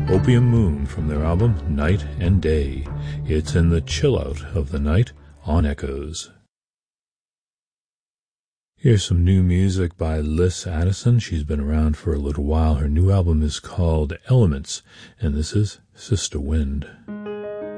Opium Moon from their album Night and Day. It's in the chill out of the night on Echoes. Here's some new music by Liz Addison. She's been around for a little while. Her new album is called Elements, and this is Sister Wind.